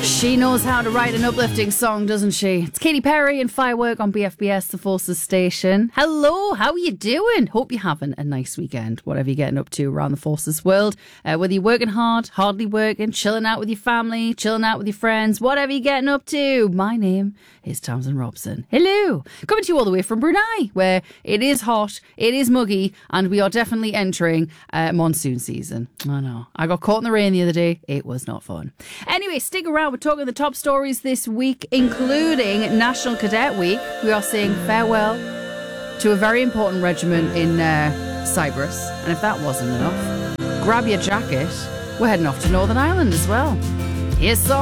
She knows how to write an uplifting song, doesn't she? It's Katy Perry and Firework on BFBS, the Forces station. Hello, how are you doing? Hope you're having a nice weekend, whatever you're getting up to around the Forces world. Whether you're working hard, hardly working, chilling out with your family, chilling out with your friends, whatever you're getting up to. My name is Tamsin Robson. Hello. Coming to you all the way from Brunei, where it is hot, it is muggy, and we are definitely entering monsoon season. I know. I got caught in the rain the other day. It was not fun. Anyway, stick around. We're talking the top stories this week, including National Cadet Week. We are saying farewell to a very important regiment in Cyprus. And if that wasn't enough, grab your jacket. We're heading off to Northern Ireland as well. Here's song.